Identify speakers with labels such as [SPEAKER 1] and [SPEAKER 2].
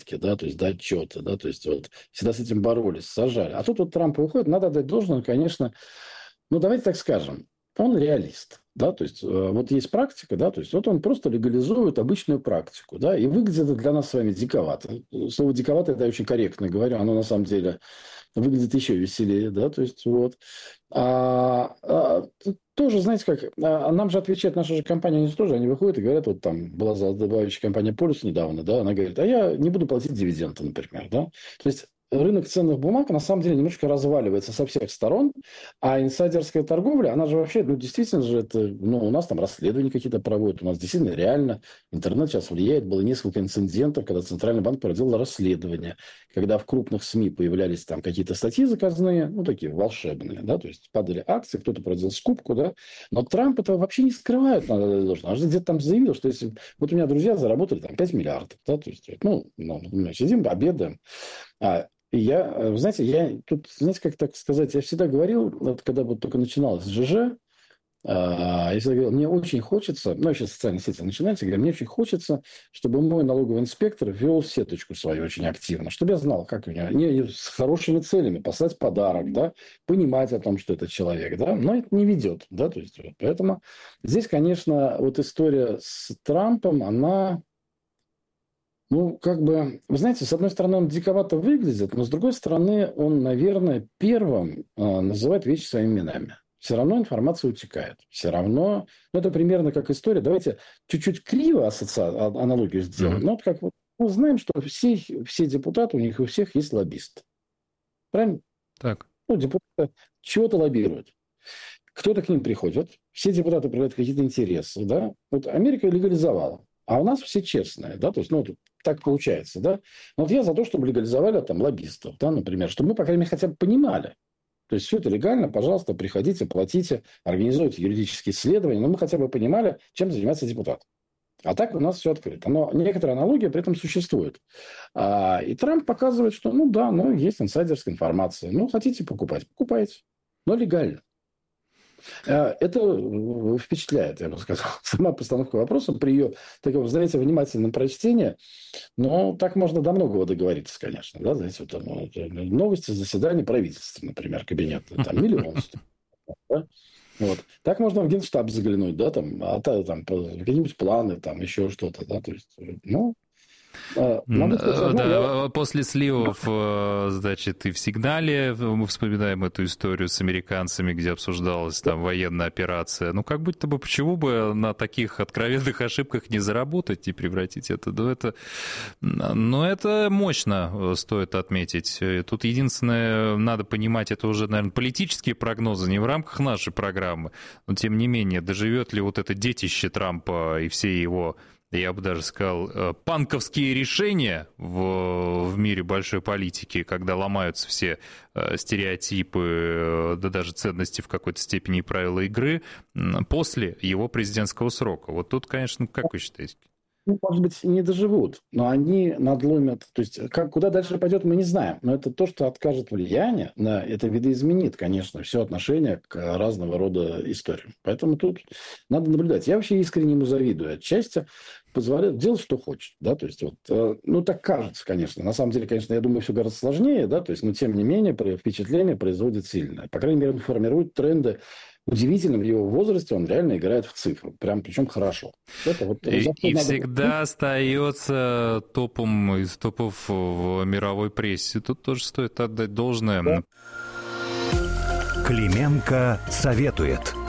[SPEAKER 1] сводки, да, то есть до отчета, да, то есть вот всегда с этим боролись, сажали. А тут вот Трамп выходит, надо отдать должное, конечно, ну, давайте так скажем, он реалист, да, то есть вот есть практика, да, то есть вот он просто легализует обычную практику, да, и выглядит это для нас с вами диковато. Слово диковато это я очень корректно говорю, оно на самом деле выглядит еще веселее, да, то есть вот. Тоже, знаете, как, нам же отвечает наша же компания, они же тоже, они выходят и говорят, вот там была добавляющая компания «Полюс» недавно, да, она говорит, а я не буду платить дивиденды, например, да. То есть рынок ценных бумаг на самом деле немножко разваливается со всех сторон, а инсайдерская торговля, она же вообще, ну, действительно же это, ну, у нас там расследования какие-то проводят, у нас действительно реально интернет сейчас влияет, было несколько инцидентов, когда Центральный банк проводил расследование, когда в крупных СМИ появлялись там какие-то статьи заказные, ну, такие волшебные, да, то есть падали акции, кто-то проводил скупку, да, но Трамп это вообще не скрывает, надо должно. Он же где-то там заявил, что если, вот у меня друзья заработали там 5 миллиардов, да, то есть, ну мы сидим, обедаем, я, знаете, я тут, знаете, как так сказать, я всегда говорил, вот когда вот только начиналось ЖЖ, я всегда говорил, мне очень хочется, ну, сейчас социальные сети начинаются, я говорю, мне очень хочется, чтобы мой налоговый инспектор вел сеточку свою очень активно, чтобы я знал, как у него, не с хорошими целями, послать подарок, да, понимать о том, что это человек, да, но это не ведет, да, то есть, вот, поэтому здесь, конечно, вот история с Трампом, она... Ну, как бы, вы знаете, с одной стороны, он диковато выглядит, но с другой стороны, он, наверное, первым называет вещи своими именами. Все равно информация утекает. Все равно, ну, это примерно как история. Давайте чуть-чуть криво аналогию сделаем. Но вот как мы знаем, что все депутаты, у них у всех есть лоббист. Правильно?
[SPEAKER 2] Так.
[SPEAKER 1] Ну, депутаты чего-то лоббируют. Кто-то к ним приходит. Все депутаты проявляют какие-то интересы. Да? Вот Америка легализовала. А у нас все честные, да, то есть, ну, так получается, да. Но вот я за то, чтобы легализовали там лоббистов, да, например, чтобы мы, по крайней мере, хотя бы понимали. То есть, все это легально, пожалуйста, приходите, платите, организуйте юридические исследования, но мы хотя бы понимали, чем занимается депутат. А так у нас все открыто. Но некоторая аналогия при этом существует. И Трамп показывает, что, ну да, ну, есть инсайдерская информация. Ну, хотите покупать, покупайте, но легально. Это впечатляет, я бы сказал. Сама постановка вопроса при ее таком, знаете, внимательном прочтении. Но так можно до многого договориться, конечно. Да? Знаете, вот, новости заседания правительства, например, кабинета. Там миллион. Да? Вот. Так можно в Генштаб заглянуть, да, там, там какие-нибудь планы, там еще что-то. Да? То есть, ну...
[SPEAKER 2] Могу сказать, да, после сливов, значит, и в «Сигнале» мы вспоминаем эту историю с американцами, где обсуждалась там военная операция. Ну, как будто бы, почему бы на таких откровенных ошибках не заработать и превратить это? Но это мощно, стоит отметить. Тут единственное, надо понимать, это уже, наверное, политические прогнозы, не в рамках нашей программы, но, тем не менее, доживет ли вот это детище Трампа и все его... я бы даже сказал, панковские решения в мире большой политики, когда ломаются все стереотипы, да даже ценности в какой-то степени и правила игры после его президентского срока. Вот тут, конечно, как вы считаете?
[SPEAKER 1] Ну, может быть, не доживут, но они надломят. То есть, куда дальше пойдет, мы не знаем. Но это то, что откажет влияние, на это видоизменит, конечно, все отношение к разного рода историям. Поэтому тут надо наблюдать. Я вообще искренне ему завидую. Отчасти позволяет делать, что хочет. Да? То есть, вот, ну, так кажется, конечно. На самом деле, конечно, я думаю, все гораздо сложнее, да? То есть, но тем не менее, впечатление производит сильное. По крайней мере, он формирует тренды. Удивительно, в его возрасте он реально играет в цифру. Прям причем хорошо. Это вот
[SPEAKER 2] и всегда остается топом из топов в мировой прессе. Тут тоже стоит отдать должное.
[SPEAKER 3] Клименко советует.